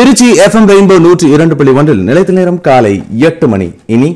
Trichy FM rainbow 102.1 நிலைத்த நேரம் காலை 8 மணி. இனி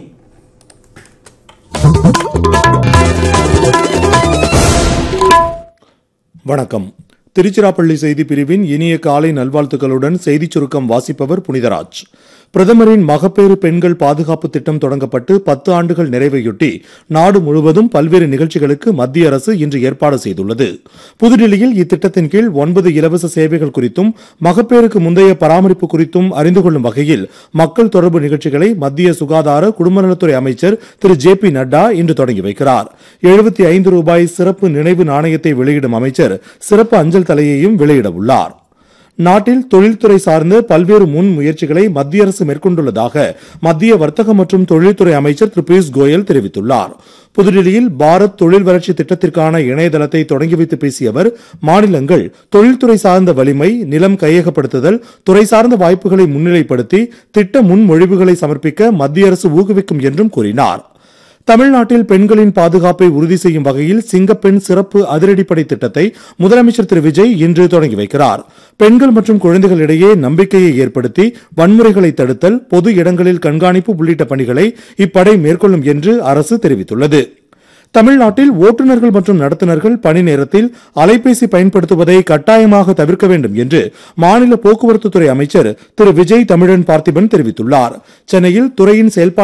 வணக்கம். திருச்சிராப்பள்ளி செய்தி பிரிவின் இனிய காலை நல்வாழ்த்துக்களுடன் செய்திச் சுருக்கம் வாசிப்பவர் புனிதராஜ். பிரதமரின் மகப்பேறு பெண்கள் பாதுகாப்பு திட்டம் தொடங்கப்பட்டு 10 ஆண்டுகள் நிறைவையொட்டி நாடு முழுவதும் பல்வேறு நிகழ்ச்சிகளுக்கு மத்திய அரசு இன்று ஏற்பாடு செய்துள்ளது. புதுடில்லியில் இத்திட்டத்தின் கீழ் 9 இலவச சேவைகள் குறித்தும் மகப்பேறுக்கு முந்தைய பராமரிப்பு குறித்தும் அறிந்து கொள்ளும் வகையில் மக்கள் தொடர்பு நிகழ்ச்சிகளை மத்திய சுகாதார குடும்பநலத்துறை அமைச்சர் திரு JP நட்டா இன்று தொடங்கி வைக்கிறார். 75 ரூபாய் சிறப்பு நினைவு நாணயத்தை வெளியிடும் அமைச்சர் சிறப்பு அஞ்சல் தலையையும் வெளியிட உள்ளார். நாட்டில் தொழில்துறை சார்ந்த பல்வேறு முன் முயற்சிகளை மத்திய அரசு மேற்கொண்டுள்ளதாக மத்திய வர்த்தக மற்றும் தொழில்துறை அமைச்சர் திரு பியூஷ் கோயல் தெரிவித்துள்ளார். புதுடில்லியில் பாரத் தொழில் வளர்ச்சி திட்டத்திற்கான இணையதளத்தை தொடங்கி வைத்து பேசிய அவர், மாநிலங்கள் தொழில்துறை சார்ந்த வலிமை, நிலம் கையகப்படுத்துதல், துறை சார்ந்த வாய்ப்புகளை முன்னிலைப்படுத்தி திட்ட முன்மொழிவுகளை சமர்ப்பிக்க மத்திய அரசு ஊக்குவிக்கும் என்றும் கூறினார். தமிழ்நாட்டில் பெண்களின் பாதுகாப்பை உறுதி செய்யும் வகையில் சிங்கப்பெண் சிறப்பு அதிரடிப்படை திட்டத்தை முதலமைச்சர் திரு விஜய் இன்று தொடங்கி வைக்கிறார். பெண்கள் மற்றும் குழந்தைகளிடையே நம்பிக்கையை ஏற்படுத்தி வன்முறைகளை தடுத்தல், பொது இடங்களில் கண்காணிப்பு உள்ளிட்ட பணிகளை இப்படை மேற்கொள்ளும் என்று அரசு தெரிவித்துள்ளது. தமிழ்நாட்டில் ஓட்டுநர்கள் மற்றும் நடத்துனர்கள் பணி நேரத்தில் அலைபேசி பயன்படுத்துவதை கட்டாயமாக தவிர்க்க வேண்டும் என்று மாநில போக்குவரத்து துறை அமைச்சர் திரு விஜய் தமிழன் பார்த்திபன் தெரிவித்துள்ளார். சென்னையில் துறையின் செயல்பாடு